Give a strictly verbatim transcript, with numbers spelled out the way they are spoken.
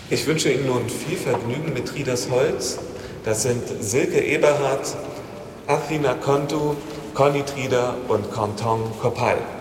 Ich wünsche Ihnen nun viel Vergnügen mit Tridas Holz. Das sind Silke Eberhardt, Afrina Kontu, Conny Trieder und Canton Kopal.